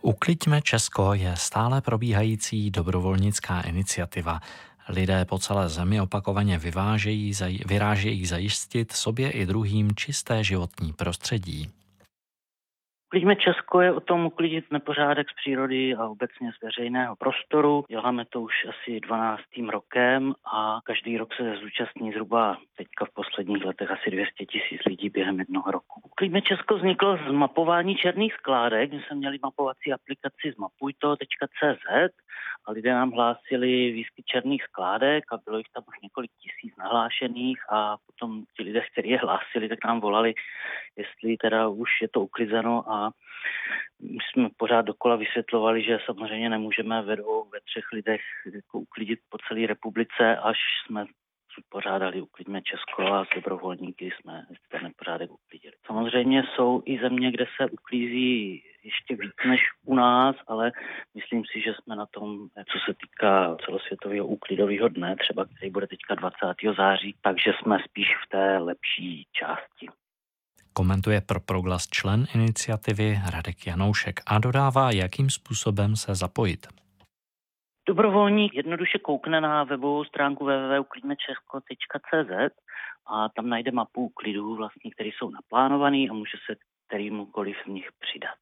Ukliďme Česko je stále probíhající dobrovolnická iniciativa. Lidé po celé zemi opakovaně vyrážejí zajistit sobě i druhým čisté životní prostředí. Uklidíme Česko je o tom uklidit nepořádek z přírody a obecně z veřejného prostoru. Děláme to už asi 12. rokem a každý rok se zúčastní zhruba teďka v posledních letech asi 200 000 lidí během jednoho roku. Uklidíme Česko vzniklo z mapování černých skládek. My jsme měli mapovací aplikaci zmapujto.cz a lidé nám hlásili výskyt černých skládek a bylo jich tam už několik tisíc nahlášených a potom ti lidé, kteří je hlásili, tak nám volali, jestli teda už je to uklizeno a my jsme pořád dokola vysvětlovali, že samozřejmě nemůžeme ve třech lidech jako uklidit po celé republice, až jsme pořádali Uklidíme Česko a s dobrovolníky jsme ten nepořádek uklidili. Samozřejmě jsou i země, kde se uklízí ještě víc než u nás, ale myslím si, že jsme na tom, co se týká celosvětového úklidového dne, třeba který bude teďka 20. září, takže jsme spíš v té lepší části. Komentuje pro Proglas člen iniciativy Radek Janoušek a dodává, jakým způsobem se zapojit. Dobrovolník jednoduše koukne na webovou stránku www.uklidimečesko.cz a tam najde mapu úklidů, vlastně, které jsou naplánované a může se kterýmukoliv z nich přidat.